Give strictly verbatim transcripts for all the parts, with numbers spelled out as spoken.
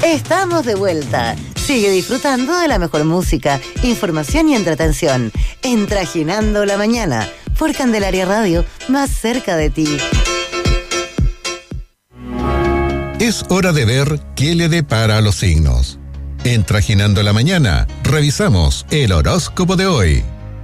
Estamos de vuelta. Sigue disfrutando de la mejor música, información y entretención en Trajinando la Mañana por Candelaria Radio, más cerca de ti. Es hora de ver qué le depara a los signos. En Trajinando la Mañana, revisamos el horóscopo de hoy.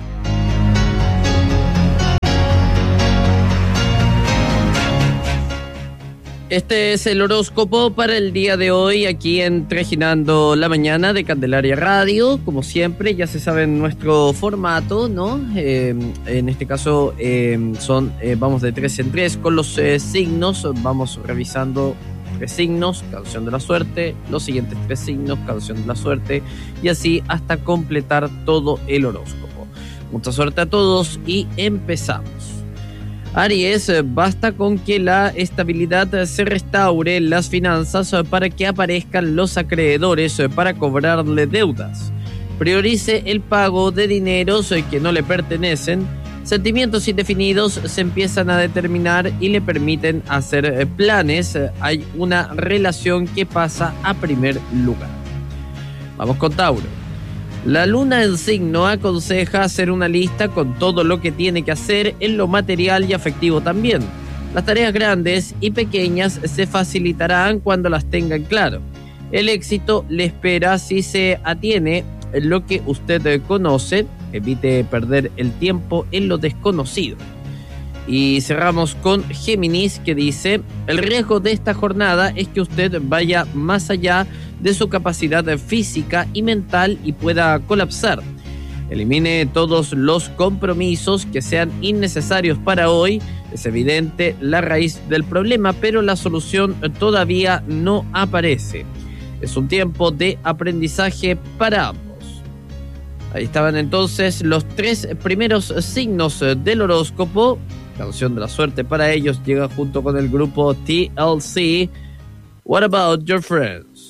Este es el horóscopo para el día de hoy aquí en Trajinando la Mañana de Candelaria Radio. Como siempre, ya se sabe nuestro formato, ¿no? Eh, en este caso eh, son eh, vamos de tres en tres con los eh, signos. Vamos revisando tres signos, canción de la suerte, los siguientes tres signos, canción de la suerte, y así hasta completar todo el horóscopo. Mucha suerte a todos y empezamos. Aries, basta con que la estabilidad se restaure en las finanzas para que aparezcan los acreedores para cobrarle deudas. Priorice el pago de dineros que no le pertenecen. Sentimientos indefinidos se empiezan a determinar y le permiten hacer planes. Hay una relación que pasa a primer lugar. Vamos con Tauro. La luna en signo aconseja hacer una lista con todo lo que tiene que hacer en lo material y afectivo también. Las tareas grandes y pequeñas se facilitarán cuando las tengan claro. El éxito le espera si se atiene en lo que usted conoce. Evite perder el tiempo en lo desconocido. Y cerramos con Géminis, que dice: el riesgo de esta jornada es que usted vaya más allá de su capacidad física y mental y pueda colapsar. Elimine todos los compromisos que sean innecesarios para hoy. Es evidente la raíz del problema, pero la solución todavía no aparece. Es un tiempo de aprendizaje para ambos. Ahí estaban entonces los tres primeros signos del horóscopo. Canción de la suerte para ellos llega junto con el grupo T L C. What about your friends?